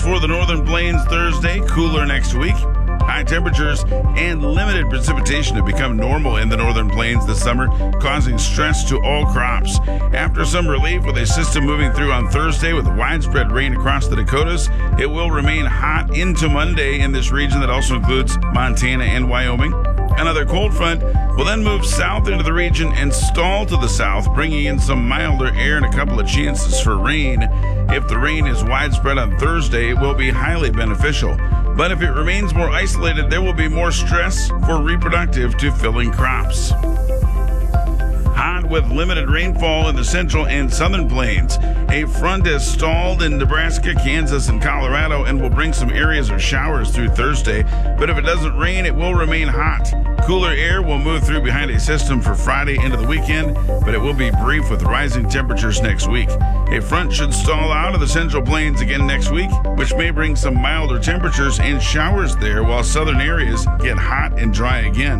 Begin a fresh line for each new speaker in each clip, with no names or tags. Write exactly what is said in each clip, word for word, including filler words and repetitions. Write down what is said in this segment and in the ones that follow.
for the northern plains Thursday, cooler next week. High temperatures and limited precipitation have become normal in the northern plains this summer, causing stress to all crops. After some relief with a system moving through on Thursday with widespread rain across the Dakotas, it will remain hot into Monday in this region that also includes Montana and Wyoming. Another cold front will then move south into the region and stall to the south, bringing in some milder air and a couple of chances for rain. If the rain is widespread on Thursday, it will be highly beneficial. But if it remains more isolated, there will be more stress for reproductive to filling crops. Hot with limited rainfall in the central and southern plains. A front has stalled in Nebraska, Kansas, and Colorado and will bring some areas of showers through Thursday. But if it doesn't rain, it will remain hot. Cooler air will move through behind a system for Friday into the weekend, but it will be brief with rising temperatures next week. A front should stall out of the central plains again next week, which may bring some milder temperatures and showers there while southern areas get hot and dry again.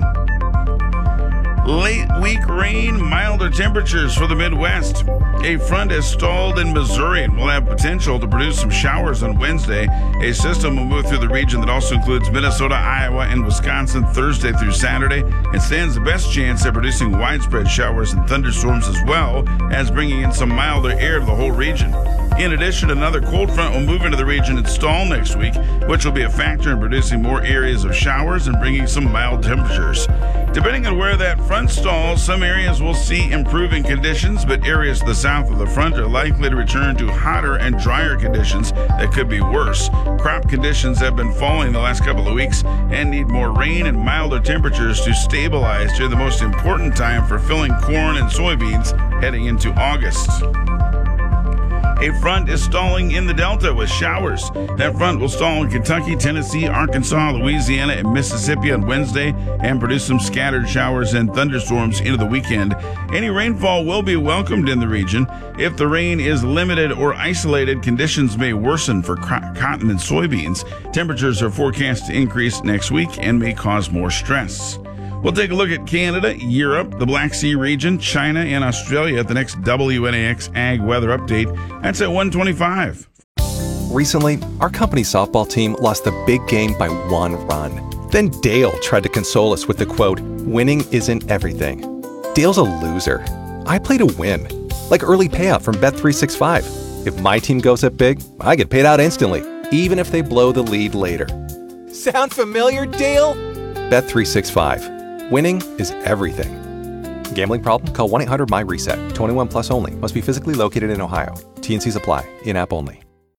Late week rain, milder temperatures for the Midwest. A front has stalled in Missouri and will have potential to produce some showers on Wednesday. A system will move through the region that also includes Minnesota, Iowa, and Wisconsin Thursday through Saturday and stands the best chance at producing widespread showers and thunderstorms as well as bringing in some milder air to the whole region. In addition, another cold front will move into the region and stall next week, which will be a factor in producing more areas of showers and bringing some mild temperatures. Depending on where that front stalls, some areas will see improving conditions, but areas to the south of the front are likely to return to hotter and drier conditions that could be worse. Crop conditions have been falling the last couple of weeks and need more rain and milder temperatures to stabilize during the most important time for filling corn and soybeans heading into August. A front is stalling in the Delta with showers. That front will stall in Kentucky, Tennessee, Arkansas, Louisiana, and Mississippi on Wednesday and produce some scattered showers and thunderstorms into the weekend. Any rainfall will be welcomed in the region. If the rain is limited or isolated, conditions may worsen for cotton and soybeans. Temperatures are forecast to increase next week and may cause more stress. We'll take a look at Canada, Europe, the Black Sea region, China, and Australia at the next W N A X Ag Weather Update. That's at one twenty-five.
Recently, our company's softball team lost the big game by one run. Then Dale tried to console us with the quote, "Winning isn't everything." Dale's a loser. I play to win, like early payout from Bet three sixty-five. If my team goes up big, I get paid out instantly, even if they blow the lead later. Sound familiar, Dale? Bet three sixty-five. Winning is everything. Gambling problem? Call one eight hundred M Y RESET. twenty-one plus only. Must be physically located in Ohio. T and Cs apply. In-app only.